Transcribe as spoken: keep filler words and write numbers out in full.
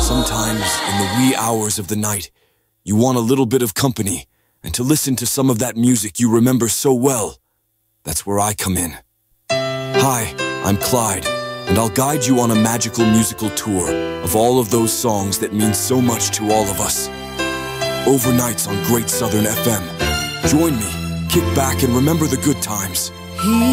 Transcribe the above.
Sometimes, in the wee hours of the night, you want a little bit of company and to listen to some of that music you remember so well. That's where I come in. Hi, I'm Clyde, and I'll guide you on a magical musical tour of all of those songs that mean so much to all of us. Overnights on Great Southern F M. Join me, kick back, and remember the good times.